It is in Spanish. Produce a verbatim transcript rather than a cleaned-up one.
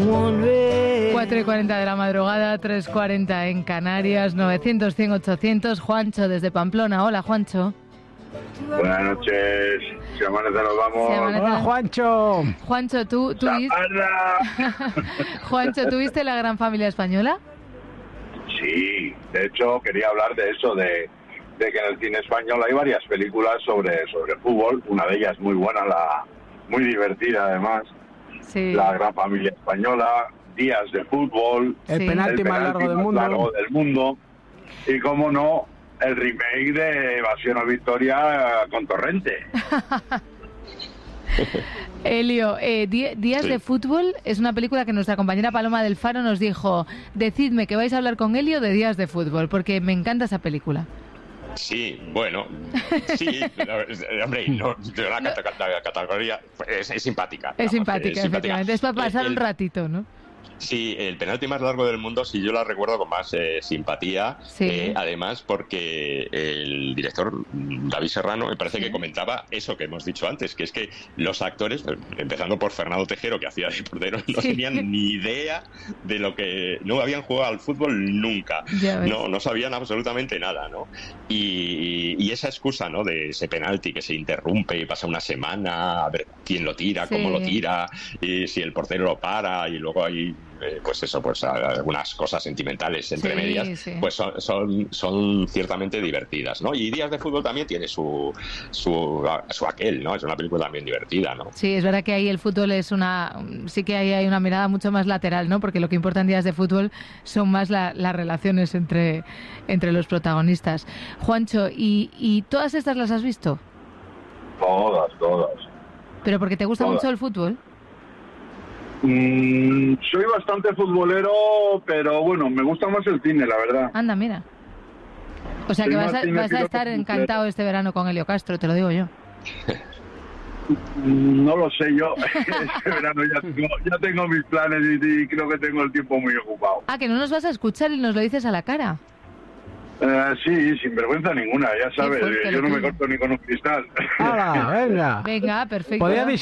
cuatro y cuarenta de la madrugada, tres y cuarenta en Canarias, novecientos, cien, ochocientos. Juancho desde Pamplona. Hola, Juancho. Buenas noches. Si amanece nos vamos. Si amanece... Hola, Juancho. Juancho, ¿tú, tú viste... Juancho, ¿tú viste La Gran Familia Española? Sí, de hecho quería hablar de eso, de, de que en el cine español hay varias películas sobre, sobre fútbol. Una de ellas muy buena, la muy divertida además. Sí. La Gran Familia Española, Días de Fútbol, El Sí. penalti el más penalti largo del más mundo. largo del mundo. Y cómo no, el remake de Evasión o Victoria con Torrente. Elio, eh, Di- Días Sí. de Fútbol es una película que nuestra compañera Paloma del Faro nos dijo: decidme que vais a hablar con Elio de Días de Fútbol, porque me encanta esa película. Sí, bueno, sí, no, hombre, no, de la, cata- la categoría es, es simpática. Es vamos, simpática, efectivamente. Es para pasar El- un ratito, ¿no? Sí, el penalti más largo del mundo, sí, yo la recuerdo con más eh, simpatía. Sí. Eh, además, porque el director David Serrano me parece Sí. que comentaba eso que hemos dicho antes, que es que los actores, empezando por Fernando Tejero, que hacía de portero, no Sí. tenían ni idea de lo que... No habían jugado al fútbol nunca. Ya ves. No, no sabían absolutamente nada, ¿no? Y, y esa excusa, ¿no? De ese penalti que se interrumpe y pasa una semana a ver quién lo tira, Sí. cómo lo tira, y si el portero lo para, y luego hay... Eh, pues eso, pues algunas cosas sentimentales entre Sí, medias, sí. pues son, son, son ciertamente divertidas, ¿no? Y Días de Fútbol también tiene su, su, su aquel, ¿no? Es una película también divertida, ¿no? Sí, es verdad que ahí el fútbol es una... Sí que ahí hay una mirada mucho más lateral, ¿no? Porque lo que importa en Días de Fútbol son más la- las relaciones entre, entre los protagonistas. Juancho, ¿y, ¿y todas estas las has visto? Todas, todas. ¿Pero porque te gusta Todas. mucho el fútbol? Mm, soy bastante futbolero, pero bueno, me gusta más el cine, la verdad. Anda, mira. O sea Soy que vas más a, cine vas a que estar otro encantado este verano con Elio Castro, te lo digo yo. Mm, No lo sé yo. Este verano ya tengo, ya tengo mis planes y, y creo que tengo el tiempo muy ocupado. Ah, que no nos vas a escuchar y nos lo dices a la cara. Eh, sí, sin vergüenza ninguna, ya sabes. fuerte Yo lo no me tuyo. corto ni con un cristal. ¡Hala, venga! Venga, perfecto. Podía